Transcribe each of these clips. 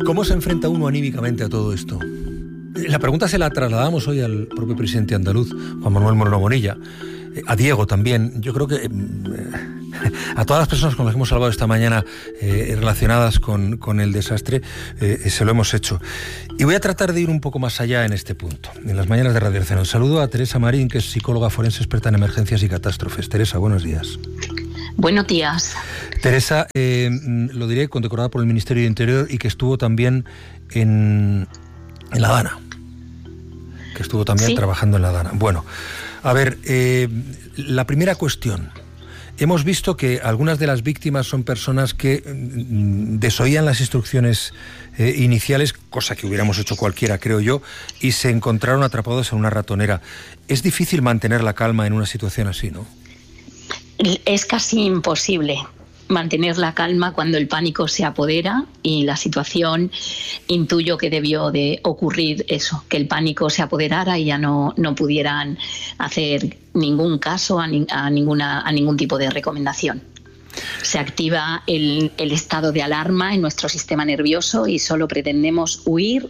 ¿Cómo se enfrenta uno anímicamente a todo esto? La pregunta se la trasladamos hoy al propio presidente andaluz, Juan Manuel Moreno Bonilla, a Diego también. Yo creo que a todas las personas con las que hemos hablado esta mañana relacionadas con el desastre, se lo hemos hecho. Y voy a tratar de ir un poco más allá en este punto, en las mañanas de Radio Arcena. Un saludo a Teresa Marín, que es psicóloga forense experta en emergencias y catástrofes. Teresa, buenos días. Buenos días. Teresa, lo diré, condecorada por el Ministerio de Interior y que estuvo también en La Dana. Que estuvo también trabajando en La Dana. Bueno, a ver, la primera cuestión. Hemos visto que algunas de las víctimas son personas que desoían las instrucciones iniciales, cosa que hubiéramos hecho cualquiera, creo yo, y se encontraron atrapados en una ratonera. Es difícil mantener la calma en una situación así, ¿no? Es casi imposible mantener la calma cuando el pánico se apodera y la situación, intuyo que debió de ocurrir eso, que el pánico se apoderara y ya no pudieran hacer ningún caso a ningún tipo de recomendación. Se activa el estado de alarma en nuestro sistema nervioso y solo pretendemos huir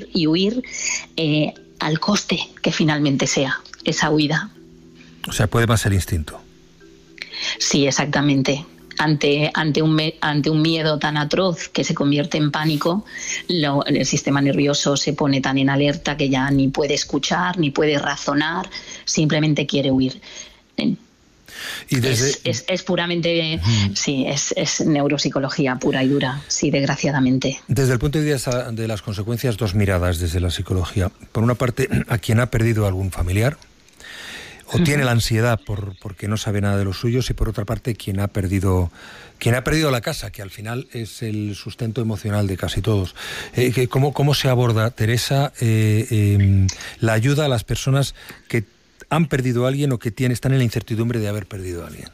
al coste que finalmente sea esa huida. O sea, puede más el instinto. Sí, exactamente. Ante un miedo tan atroz que se convierte en pánico, el sistema nervioso se pone tan en alerta que ya ni puede escuchar, ni puede razonar, simplemente quiere huir. Y es puramente, sí, es neuropsicología pura y dura, sí, desgraciadamente. Desde el punto de vista de las consecuencias, dos miradas desde la psicología. Por una parte, a quien ha perdido algún familiar, o tiene la ansiedad porque no sabe nada de los suyos, y por otra parte quien ha perdido la casa, que al final es el sustento emocional de casi todos. ¿Cómo se aborda, Teresa, la ayuda a las personas que han perdido a alguien o que están en la incertidumbre de haber perdido a alguien?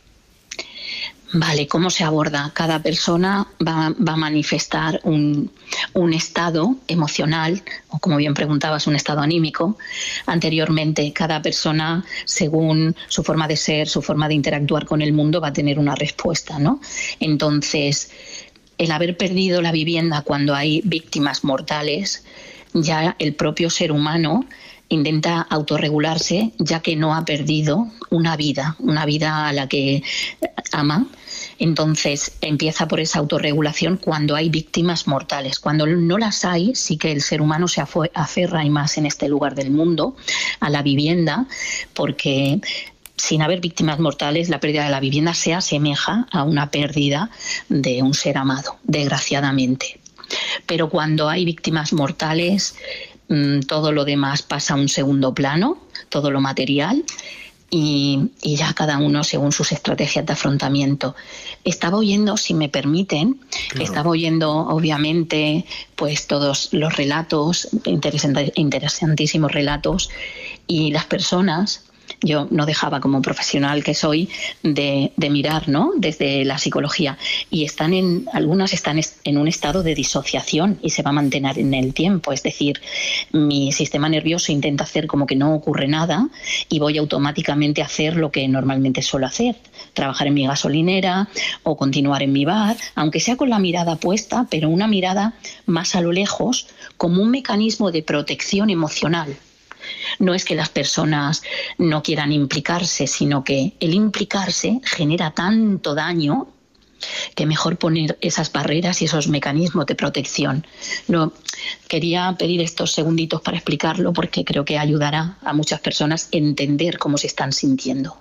Vale, ¿cómo se aborda? Cada persona va a manifestar un estado emocional, o como bien preguntabas, un estado anímico. Anteriormente, cada persona, según su forma de ser, su forma de interactuar con el mundo, va a tener una respuesta, ¿no? Entonces, el haber perdido la vivienda cuando hay víctimas mortales, ya el propio ser humano intenta autorregularse, ya que no ha perdido una vida a la que ama. Entonces empieza por esa autorregulación cuando hay víctimas mortales. Cuando no las hay, sí que el ser humano se aferra y más en este lugar del mundo a la vivienda, porque sin haber víctimas mortales, la pérdida de la vivienda se asemeja a una pérdida de un ser amado, desgraciadamente. Pero cuando hay víctimas mortales, todo lo demás pasa a un segundo plano, todo lo material, y ya cada uno según sus estrategias de afrontamiento. Estaba oyendo, si me permiten, claro. Obviamente pues todos los relatos, interesantísimos relatos, y las personas. Yo no dejaba, como profesional que soy, de mirar, ¿no?, desde la psicología. Y algunas están en un estado de disociación y se va a mantener en el tiempo. Es decir, mi sistema nervioso intenta hacer como que no ocurre nada y voy automáticamente a hacer lo que normalmente suelo hacer. Trabajar en mi gasolinera o continuar en mi bar, aunque sea con la mirada puesta, pero una mirada más a lo lejos, como un mecanismo de protección emocional. No es que las personas no quieran implicarse, sino que el implicarse genera tanto daño que mejor poner esas barreras y esos mecanismos de protección. Quería pedir estos segunditos para explicarlo porque creo que ayudará a muchas personas a entender cómo se están sintiendo.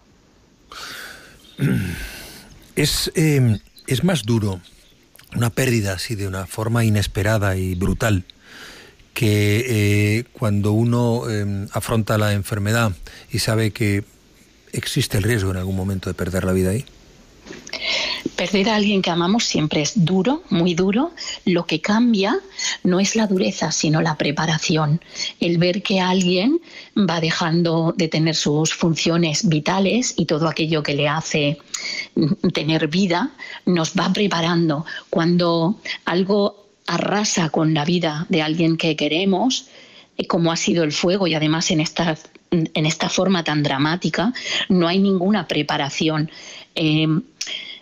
Es más duro una pérdida así de una forma inesperada y brutal que cuando uno afronta la enfermedad y sabe que existe el riesgo en algún momento de perder la vida ahí. Perder a alguien que amamos siempre es duro, muy duro. Lo que cambia no es la dureza, sino la preparación. El ver que alguien va dejando de tener sus funciones vitales y todo aquello que le hace tener vida, nos va preparando. Cuando algo arrasa con la vida de alguien que queremos, como ha sido el fuego, y además en esta forma tan dramática, no hay ninguna preparación.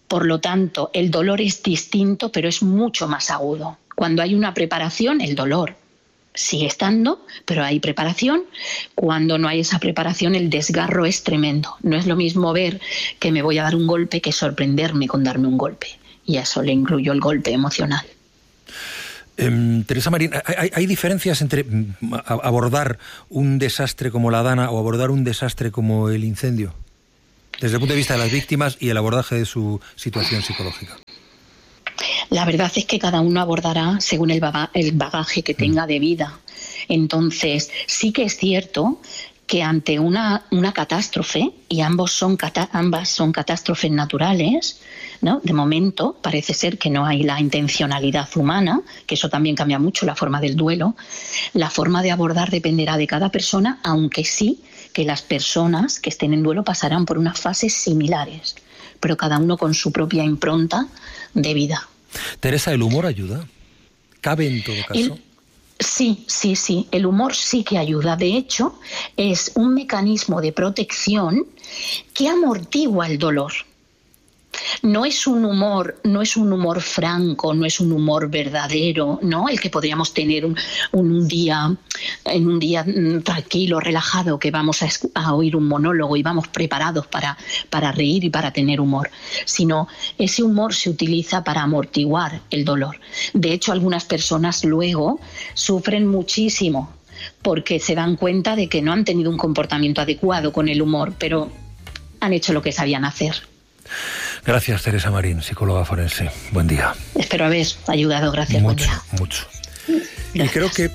Por lo tanto, el dolor es distinto, pero es mucho más agudo. Cuando hay una preparación, el dolor sigue estando, pero hay preparación. Cuando no hay esa preparación, el desgarro es tremendo. No es lo mismo ver que me voy a dar un golpe que sorprenderme con darme un golpe. Y a eso le incluyo el golpe emocional. Teresa Marín, ¿hay diferencias entre abordar un desastre como la Dana o abordar un desastre como el incendio? Desde el punto de vista de las víctimas y el abordaje de su situación psicológica. La verdad es que cada uno abordará según el bagaje que tenga de vida. Entonces, sí que es cierto que ante una catástrofe, y ambas son catástrofes naturales, ¿no? De momento parece ser que no hay la intencionalidad humana, que eso también cambia mucho la forma del duelo. La forma de abordar dependerá de cada persona, aunque sí que las personas que estén en duelo pasarán por unas fases similares, pero cada uno con su propia impronta de vida. Teresa, ¿el humor ayuda? ¿Cabe en todo caso? Sí. El humor sí que ayuda. De hecho, es un mecanismo de protección que amortigua el dolor. No es un humor franco, no es un humor verdadero, ¿no? El que podríamos tener en un día tranquilo, relajado, que vamos a oír un monólogo y vamos preparados para reír y para tener humor. Sino ese humor se utiliza para amortiguar el dolor. De hecho, algunas personas luego sufren muchísimo porque se dan cuenta de que no han tenido un comportamiento adecuado con el humor, pero han hecho lo que sabían hacer. Gracias, Teresa Marín, psicóloga forense. Buen día. Espero haber ayudado. Gracias. Mucho, buen día. Mucho. Y creo que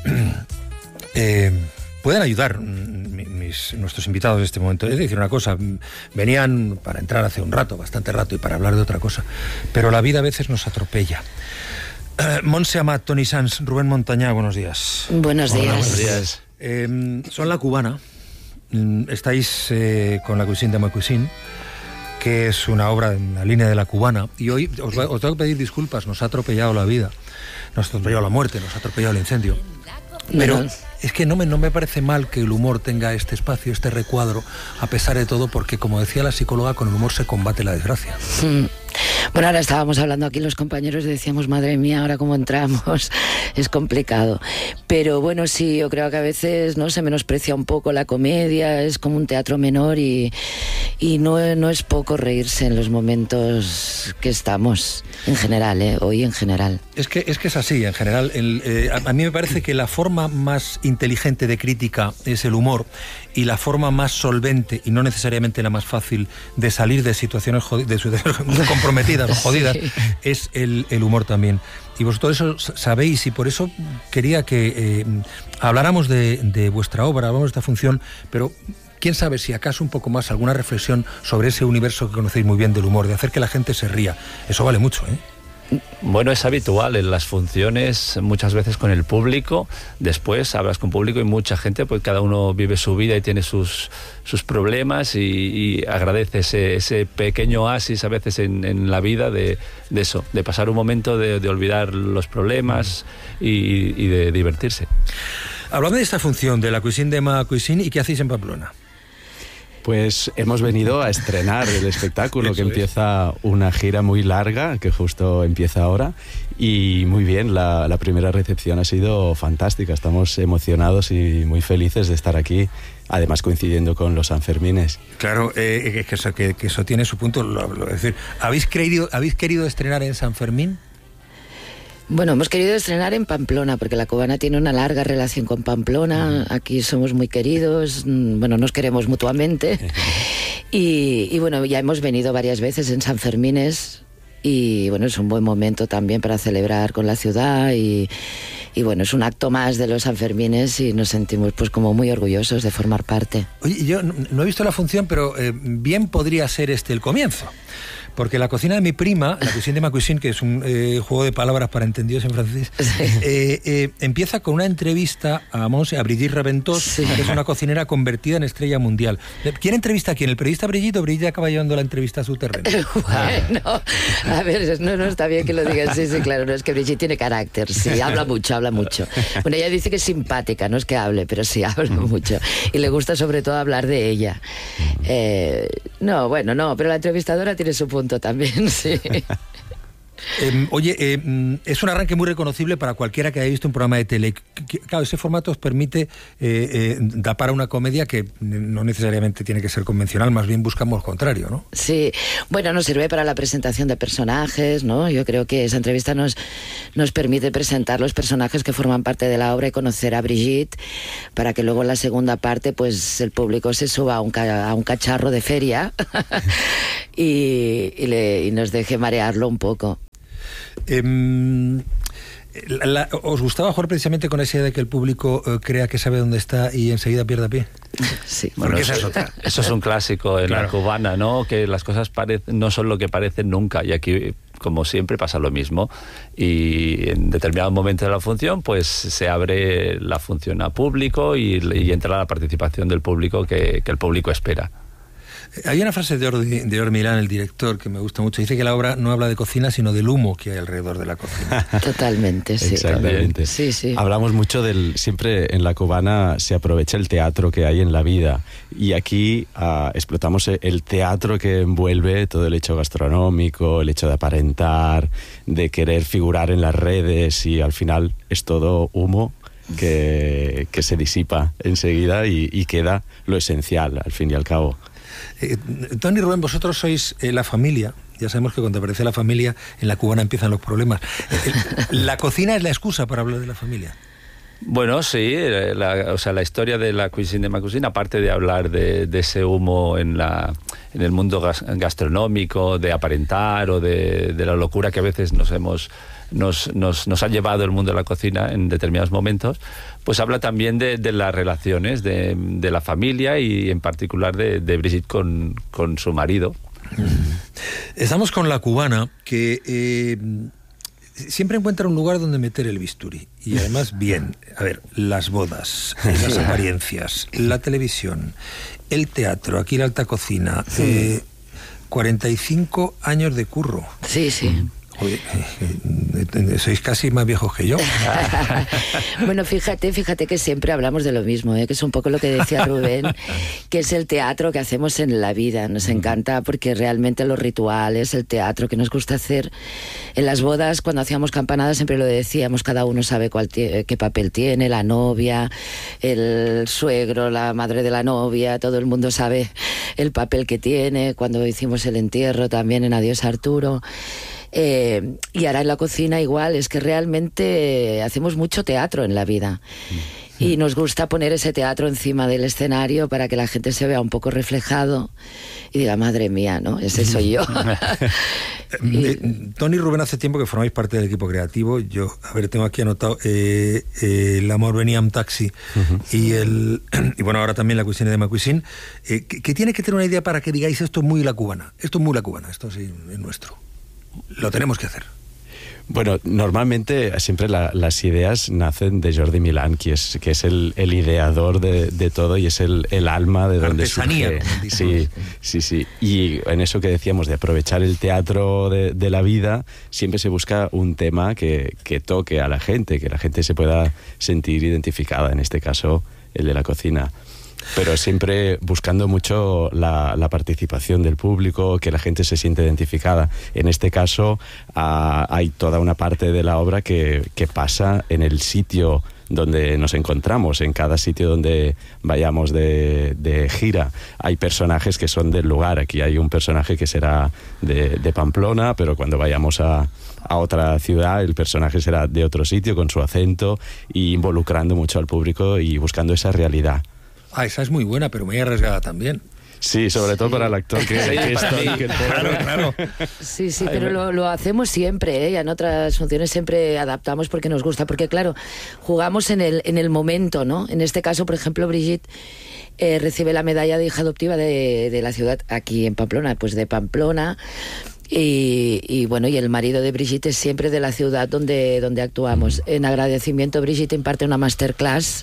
pueden ayudar nuestros invitados en este momento. Es decir, una cosa, venían para entrar hace un rato, bastante rato, y para hablar de otra cosa, pero la vida a veces nos atropella. Montse Amat, Toni Sans, Rubén Montañá, buenos días. Buenos días. Hola, buenos días. Son La Cubana. Estáis con La Cuisine de Ma Cuisine, que es una obra en la línea de La Cubana, y hoy os tengo que pedir disculpas, nos ha atropellado la vida, nos ha atropellado la muerte, nos ha atropellado el incendio, pero es que no me parece mal que el humor tenga este espacio, este recuadro, a pesar de todo, porque, como decía la psicóloga, con el humor se combate la desgracia. Bueno, ahora estábamos hablando aquí los compañeros y decíamos, madre mía, ahora cómo entramos, es complicado. Pero bueno, sí, yo creo que a veces no se menosprecia un poco la comedia, es como un teatro menor y no es poco reírse en los momentos que estamos, en general, hoy en general. Es que es así, en general. A mí me parece que la forma más inteligente de crítica es el humor, y la forma más solvente, y no necesariamente la más fácil, de salir de situaciones comprometidas o jodidas, sí, es el humor también. Y vosotros eso sabéis, y por eso quería que habláramos de vuestra obra, hablamos de esta función, pero quién sabe si acaso un poco más alguna reflexión sobre ese universo que conocéis muy bien del humor, de hacer que la gente se ría. Eso vale mucho, ¿eh? Bueno, es habitual en las funciones, muchas veces con el público. Después hablas con público y mucha gente, pues cada uno vive su vida y tiene sus problemas, y agradece ese pequeño oasis a veces en la vida de eso, de pasar un momento de olvidar los problemas y de divertirse. Hablando de esta función de La Cuisine de Ma Cuisine, ¿y qué hacéis en Pamplona? Pues hemos venido a estrenar el espectáculo, que empieza una gira muy larga, que justo empieza ahora, y muy bien, la primera recepción ha sido fantástica, estamos emocionados y muy felices de estar aquí, además coincidiendo con los Sanfermines. Claro, que eso tiene su punto, es decir, ¿habéis querido estrenar en San Fermín? Bueno, hemos querido estrenar en Pamplona, porque La Cubana tiene una larga relación con Pamplona. Aquí somos muy queridos, bueno, nos queremos mutuamente. Y bueno, ya hemos venido varias veces en San Fermines, y bueno, es un buen momento también para celebrar con la ciudad, y bueno, es un acto más de los Sanfermines, y nos sentimos pues como muy orgullosos de formar parte. Oye, yo no he visto la función, pero bien podría ser el comienzo. Porque La cocina de mi prima, La Cuisine de Ma Cuisine, que es un juego de palabras para entendidos en francés, sí, empieza con una entrevista a Brigitte Reventós, sí, que es una cocinera convertida en estrella mundial. ¿Quién entrevista a quién? ¿El periodista Brigitte, o Brigitte acaba llevando la entrevista a su terreno? Bueno, a ver, no está bien que lo digas. Sí, claro, no, es que Brigitte tiene carácter, sí, habla mucho. Bueno, ella dice que es simpática, no es que hable, pero sí habla mucho. Y le gusta sobre todo hablar de ella. No, pero la entrevistadora tiene su punto pronto también, sí. Es un arranque muy reconocible para cualquiera que haya visto un programa de tele. Claro, ese formato os permite dar para una comedia que no necesariamente tiene que ser convencional, más bien buscamos lo contrario, ¿no? Sí, bueno, nos sirve para la presentación de personajes, ¿no? Yo creo que esa entrevista nos permite presentar los personajes que forman parte de la obra y conocer a Brigitte, para que luego en la segunda parte pues el público se suba a un cacharro de feria y nos deje marearlo un poco. ¿Os gustaba jugar precisamente con esa idea de que el público crea que sabe dónde está y enseguida pierda pie? Sí. Bueno, esa es otra. Eso es un clásico en la cubana, ¿no? Que las cosas no son lo que parecen nunca, y aquí, como siempre, pasa lo mismo. Y en determinado momento de la función, pues se abre la función a público y entra la participación del público que el público espera. Hay una frase de Jordi Milán, el director, que me gusta mucho. Dice que la obra no habla de cocina, sino del humo que hay alrededor de la cocina. Totalmente, sí. Exactamente. Sí, sí. Hablamos mucho siempre en la cubana se aprovecha el teatro que hay en la vida, y aquí explotamos el teatro que envuelve todo el hecho gastronómico, el hecho de aparentar, de querer figurar en las redes, y al final es todo humo que se disipa enseguida y queda lo esencial, al fin y al cabo. Tony, Rubén, vosotros sois la familia. Ya sabemos que cuando aparece la familia, en la cubana empiezan los problemas. ¿La cocina es la excusa para hablar de la familia? Bueno, sí, la historia de la cuisine de ma cuisine, aparte de hablar de ese humo en el mundo gastronómico, de aparentar o de la locura que a veces nos ha llevado el mundo de la cocina en determinados momentos, pues habla también de las relaciones de la familia, y en particular de Brigitte con su marido. Estamos con la cubana, que siempre encuentra un lugar donde meter el bisturí, y además bien. A ver, las bodas, las apariencias, la televisión, el teatro, aquí la alta cocina, 45 años de curro. Sí, sí. Oye, sois casi más viejos que yo. Bueno, fíjate que siempre hablamos de lo mismo, que es un poco lo que decía Rubén, que es el teatro que hacemos en la vida. Nos encanta porque realmente los rituales, el teatro que nos gusta hacer en las bodas, cuando hacíamos campanadas siempre lo decíamos, cada uno sabe qué papel tiene, la novia, el suegro, la madre de la novia, todo el mundo sabe el papel que tiene. Cuando hicimos el entierro también en Adiós Arturo. Y ahora en la cocina igual, es que realmente hacemos mucho teatro en la vida. Y nos gusta poner ese teatro encima del escenario para que la gente se vea un poco reflejado y diga, madre mía, ¿no? Ese soy yo. Tony y Rubén, hace tiempo que formáis parte del equipo creativo. Yo, tengo aquí anotado El amor venía en taxi y bueno, ahora también la cuisine de ma cuisine. ¿Qué tiene que tener una idea para que digáis esto es muy la cubana? Esto es muy la cubana, esto sí es nuestro. Lo tenemos que hacer. Bueno, normalmente siempre las ideas nacen de Jordi Milán, que es el ideador de todo, y es el alma de donde surge. Sí. Y en eso que decíamos de aprovechar el teatro de la vida, siempre se busca un tema que toque a la gente, que la gente se pueda sentir identificada, en este caso el de la cocina. Pero siempre buscando mucho la participación del público, que la gente se siente identificada. En este caso hay toda una parte de la obra que pasa en el sitio donde nos encontramos, en cada sitio donde vayamos de gira. Hay personajes que son del lugar. Aquí hay un personaje que será de Pamplona, pero cuando vayamos a otra ciudad el personaje será de otro sitio, con su acento, y involucrando mucho al público y buscando esa realidad. Esa es muy buena, pero muy arriesgada también. Sí, sobre todo para el actor que es claro. Sí, pero lo hacemos siempre, y en otras funciones siempre adaptamos porque nos gusta, porque claro, jugamos en el momento, ¿no? En este caso, por ejemplo, Brigitte recibe la medalla de hija adoptiva de la ciudad aquí en Pamplona, pues de Pamplona. Y bueno, y el marido de Brigitte es siempre de la ciudad donde actuamos. En agradecimiento, Brigitte imparte una masterclass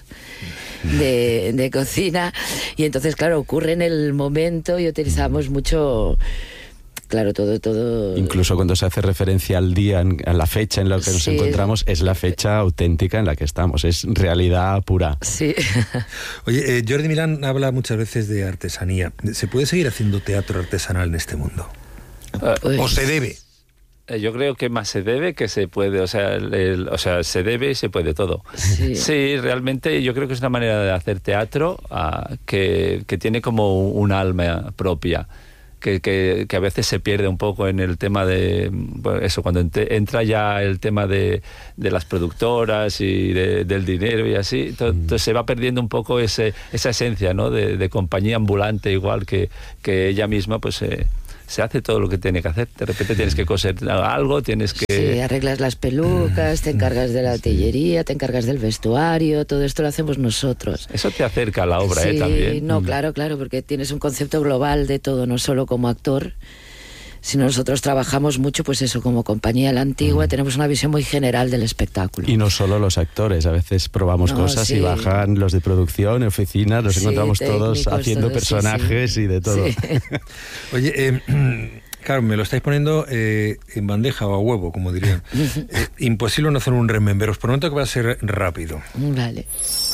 de cocina, y entonces claro, ocurre en el momento y utilizamos mucho, claro, todo. Incluso cuando se hace referencia al día, a la fecha en la que nos encontramos, es la fecha auténtica en la que estamos, es realidad pura. Sí. Oye, Jordi Milán habla muchas veces de artesanía. ¿Se puede seguir haciendo teatro artesanal en este mundo? ¿O se debe? Yo creo que más se debe que se puede, o sea, se debe y se puede todo. Sí, realmente yo creo que es una manera de hacer teatro que tiene como un alma propia. Que a veces se pierde un poco en el tema de, bueno, eso, cuando entra ya el tema de las productoras y del dinero y así, entonces se va perdiendo un poco esa esencia, ¿no? de compañía ambulante, igual que ella misma, pues se hace todo lo que tiene que hacer. De repente tienes que coser algo, tienes que... Sí, arreglas las pelucas, te encargas de la artillería, te encargas del vestuario, todo esto lo hacemos nosotros. Eso te acerca a la obra, sí, también. No, claro, porque tienes un concepto global de todo, no solo como actor, sino nosotros trabajamos mucho, pues eso, como compañía La Antigua, tenemos una visión muy general del espectáculo. Y no solo los actores, a veces probamos cosas y bajan los de producción, oficinas, nos encontramos todos haciendo personajes y de todo. Sí. Oye, claro, me lo estáis poniendo en bandeja o a huevo, como dirían. Imposible no hacer un remember. Os prometo que va a ser rápido. Vale.